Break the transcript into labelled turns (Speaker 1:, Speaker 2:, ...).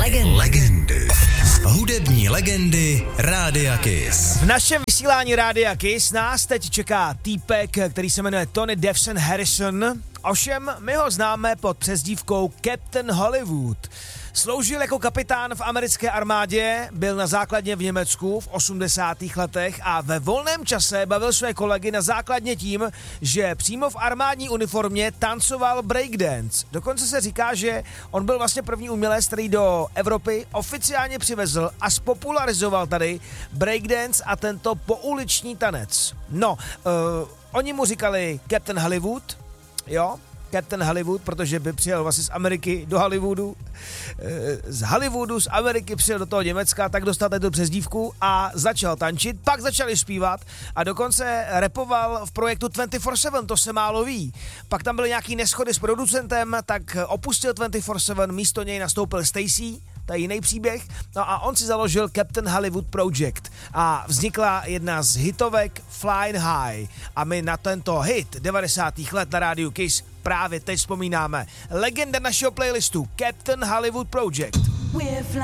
Speaker 1: Legendy. Hudební legendy Rádia Kiss.
Speaker 2: V našem vysílání Rádia Kiss nás teď čeká týpek, který se jmenuje Tony Devson Harrison. Ovšem, my ho známe pod přezdívkou Captain Hollywood. Sloužil jako kapitán v americké armádě, byl na základně v Německu v 80. letech a ve volném čase bavil své kolegy na základně tím, že přímo v armádní uniformě tancoval breakdance. Dokonce se říká, že on byl vlastně první umělec, který do Evropy oficiálně přivezl a spopularizoval tady breakdance a tento pouliční tanec. Oni mu říkali Captain Hollywood, jo? Captain Hollywood, protože by přijel vlastně z Ameriky do Hollywoodu, z Hollywoodu, z Ameriky přijel do toho Německa, tak dostal tady tu přezdívku a začal tančit, pak začal i zpívat a dokonce rapoval v projektu 24/7, to se málo ví. Pak tam byly nějaký neschody s producentem, tak opustil 24/7, místo něj nastoupil Stacy, to je jiný příběh, no a on si založil Captain Hollywood Project a vznikla jedna z hitovek Flying High a my na tento hit 90. let na rádiu Kiss právě teď vzpomínáme. Legenda našeho playlistu Captain Hollywood Project.